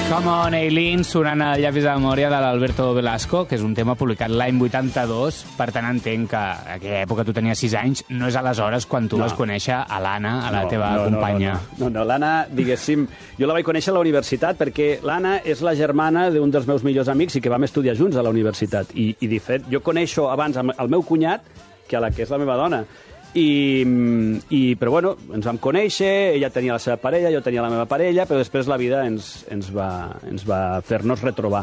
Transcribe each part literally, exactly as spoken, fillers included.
Come on, Eileen, sonant el llapis de memòria de l'Alberto Velasco, que és un tema publicat l'any vuitanta-dos, per tant entenc que a aquella època tu tenies sis anys, no és aleshores quan tu no. vas conèixer a l'Anna, a la no, teva no, companya. No, no, no, no. l'Anna, diguéssim, jo la vaig conèixer a la universitat perquè l'Anna és la germana d'un dels meus millors amics i que vam estudiar junts a la universitat. I, i de fet, jo coneixo abans el meu cunyat que a la que és la meva dona. I, i, però bueno, ens vam conèixer, ella tenia la seva parella, jo tenia la meva parella, però després la vida ens, ens va, ens va fer-nos retrobar.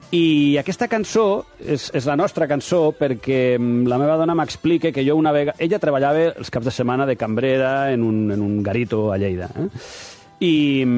I aquesta cançó és, és la nostra cançó perquè la meva dona m'explica que jo una vegada... Ella treballava els caps de setmana de cambrera en un, en un garito a Lleida. Eh? I,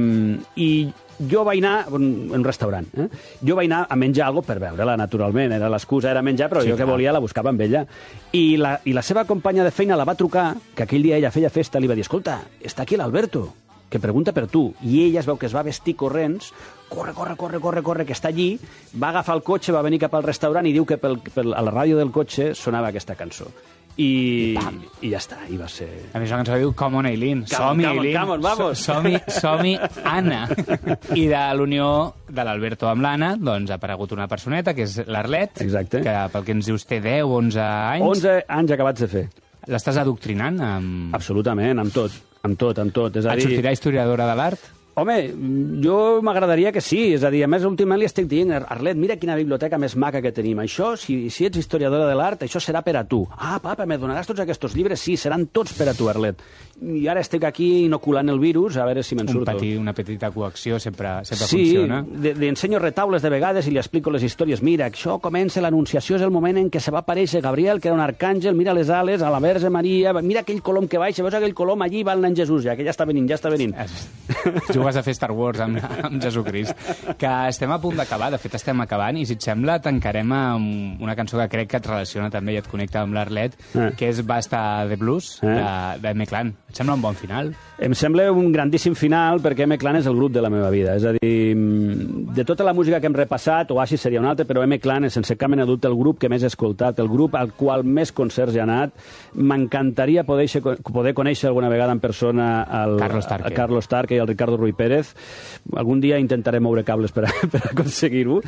i jo vaig anar a un, un restaurant. Eh? Jo vaig anar a menjar alguna cosa per veure-la, naturalment. Era l'excusa, era menjar, però sí, jo que volia la buscava amb ella. I la, I la seva companya de feina la va trucar, que aquell dia ella feia festa, li va dir, escolta, està aquí l'Alberto, que pregunta per tu. I ella es veu que es va vestir corrents, corre, corre, corre, corre, corre, que està allí, va agafar el cotxe, va venir cap al restaurant i diu que pel, pel, a la ràdio del cotxe sonava aquesta cançó. I, I, I ja està, i va ser... A més, la cançó diu Come on, Eileen. Som-hi, Eileen. Come on, vamos. Som-hi, som-hi, Anna. I de l'unió de l'Alberto amb l'Anna, doncs ha aparegut una personeta, que és l'Arlet, Exacte. Que pel que ens dius té deu, onze anys. onze anys acabats de fer. L'estàs adoctrinant amb... Absolutament, amb tot, amb tot, amb tot. És a Et dir... sortirà historiadora de l'art? Home, jo m'agradaria que sí. És a dir, a més, últimament li estic dient, Arlet, mira quina biblioteca més maca que tenim. Això, si, si ets historiadora de l'art, això serà per a tu. Ah, papa, me donaràs tots aquests llibres? Sí, seran tots per a tu, Arlet. I ara estic aquí inoculant el virus, a veure si me'n surto. Petit, una petita coacció sempre, sempre sí, funciona. Sí, li ensenyo retaules de vegades i li explico les històries. Mira, això comença, l'anunciació és el moment en què se va aparèixer Gabriel, que era un arcàngel, mira les ales, a la Verge Maria, mira aquell colom que baixa, veus aquell colom allí, va el nen Jesús, ja, que ja està venint, ja està venint. Jugues a fer Star Wars amb, amb Jesucrist. Que estem a punt d'acabar, de fet estem acabant, i si et sembla tancarem amb una cançó que crec que et relaciona també i et connecta amb l'Arlet, eh. que és Basta de Blues, eh. de, de M-Clan. Et sembla un bon final? Em sembla un grandíssim final perquè M-Clan és el grup de la meva vida. És a dir, de tota la música que hem repassat, Oasis seria un altre, però M-Clan és sense cap mena de dubte el grup que més he escoltat, el grup al qual més concerts he anat. M'encantaria poder, poder conèixer alguna vegada en persona el Carlos Tarque, el Carlos Tarque i el Ricardo Ruiz Pérez. Algun dia intentaré moure cables per, a, per aconseguir-ho.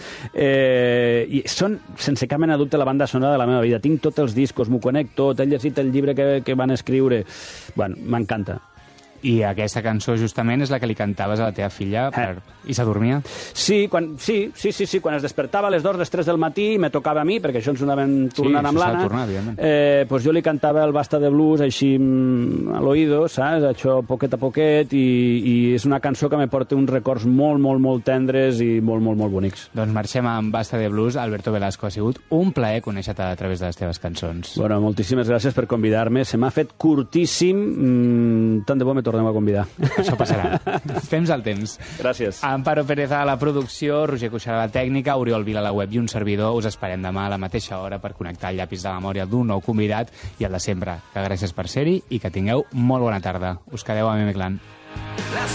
Eh, I són, sense cap mena de dubte, la banda sonora de la meva vida. Tinc tots els discos, m'ho conec tot, he llegit el llibre que, que van escriure. Bueno, m'encanta. I aquesta cançó, justament, és la que li cantaves a la teva filla per... eh. i s'adormia? Sí, quan, sí, sí, sí, sí, quan es despertava a les dos, les tres del matí, me tocava a mi, perquè això ens ho anaven tornant sí, amb l'Anna. Tornar, eh, pues jo li cantava el Basta de Blues així a l'oïdo, saps? Això poquet a poquet, i, i és una cançó que me porta uns records molt, molt, molt tendres i molt, molt, molt bonics. Doncs marxem amb Basta de Blues. Alberto Velasco, ha sigut un plaer conèixer-te a través de les teves cançons. Bueno, moltíssimes gràcies per convidar-me. Se m'ha fet curtíssim. Mm, tant de bo me tornem a convidar. Això passarà. Temps al temps. Gràcies. Amparo Pérez a la producció, Roger Cuixart a la tècnica, Oriol Vila a la web i un servidor. Us esperem demà a la mateixa hora per connectar el llapis de memòria d'un nou convidat i el de sempre. Que gràcies per ser-hi i que tingueu molt bona tarda. Us quedeu amb M-Clan.